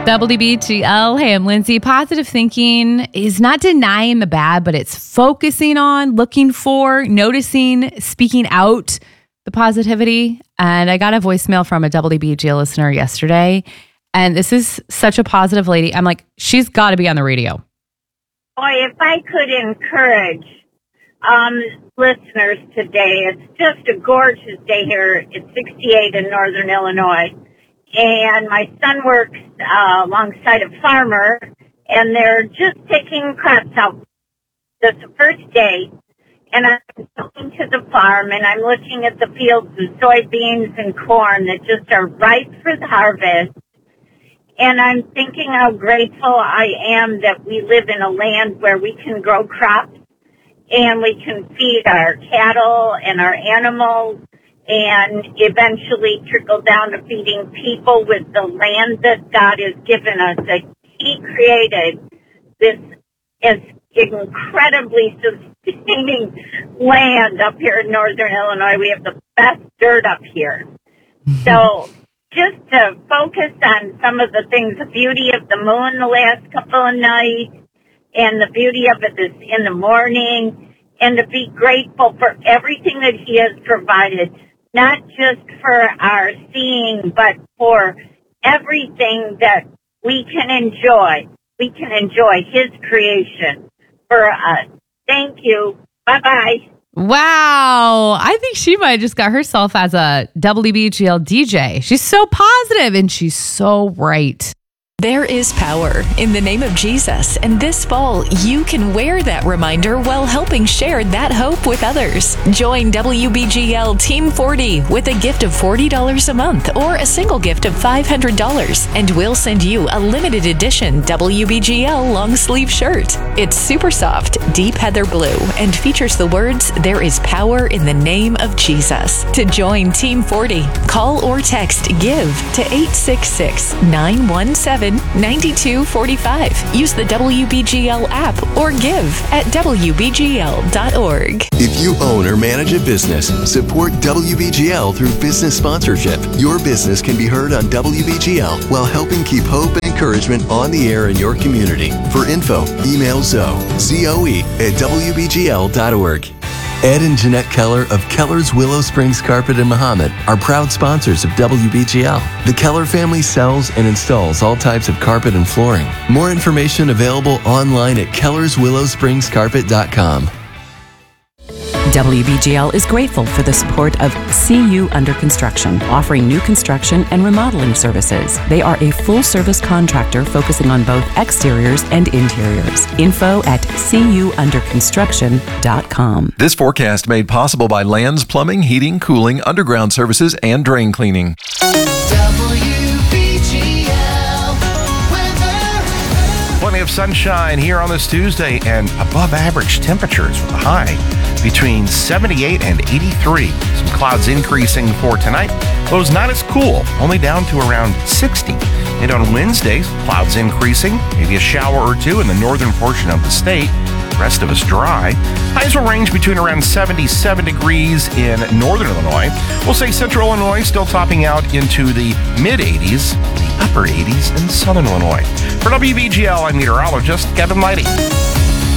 WBGL. Hey, I'm Lindsay. Positive thinking is not denying the bad, but it's focusing on, looking for, noticing, speaking out the positivity. And I got a voicemail from a WBGL listener yesterday, and this is such a positive lady. I'm like, she's got to be on the radio. Boy, if I could encourage listeners today, it's just a gorgeous day here. It's 68 in northern Illinois. And my son works alongside a farmer, and they're just taking crops out. It's the first day, and I'm going to the farm, and I'm looking at the fields of soybeans and corn that just are ripe for the harvest. And I'm thinking how grateful I am that we live in a land where we can grow crops, and we can feed our cattle and our animals, and eventually trickle down to feeding people with the land that God has given us, that He created this is incredibly sustaining land up here in northern Illinois. We have the best dirt up here. So just to focus on some of the things, the beauty of the moon the last couple of nights, and the beauty of it is in the morning, and to be grateful for everything that He has provided, not just for our seeing, but for everything that we can enjoy. We can enjoy His creation for us. Thank you. Bye-bye. Wow. I think she might have just got herself as a WBGL DJ. She's so positive and she's so right. There is power in the name of Jesus, and this fall you can wear that reminder while helping share that hope with others. Join WBGL Team 40 with a gift of $40 a month or a single gift of $500, and we'll send you a limited edition WBGL long sleeve shirt. It's super soft, deep heather blue, and features the words, "There is power in the name of Jesus." To join Team 40, call or text GIVE to 866-917-9245. Use the WBGL app or give at WBGL.org. If you own or manage a business, support WBGL through business sponsorship. Your business can be heard on WBGL while helping keep hope and encouragement on the air in your community. For info, email Zoe, Z-O-E, at WBGL.org. Ed and Jeanette Keller of Keller's Willow Springs Carpet in Mahomet are proud sponsors of WBGL. The Keller family sells and installs all types of carpet and flooring. More information available online at kellerswillowspringscarpet.com. WBGL is grateful for the support of CU Under Construction, offering new construction and remodeling services. They are a full-service contractor focusing on both exteriors and interiors. Info at cuunderconstruction.com. This forecast made possible by Lands Plumbing, Heating, Cooling, Underground Services, and Drain Cleaning. Plenty of sunshine here on this Tuesday and above average temperatures with a high between 78 and 83. Some clouds increasing for tonight. Lows not as cool, only down to around 60. And on Wednesdays, clouds increasing, maybe a shower or two in the northern portion of the state. Rest of us dry. Highs will range between around 77 degrees in northern Illinois. We'll say central Illinois still topping out into the mid-80s, the upper 80s in southern Illinois. For WBGL, I'm meteorologist Kevin Lighty.